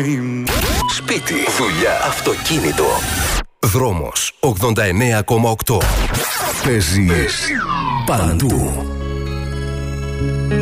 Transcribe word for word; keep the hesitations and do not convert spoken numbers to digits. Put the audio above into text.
Σπίτι, δουλειά, αυτοκίνητο. Δρόμος ογδόντα εννέα κόμμα οκτώ. Παίζει παντού.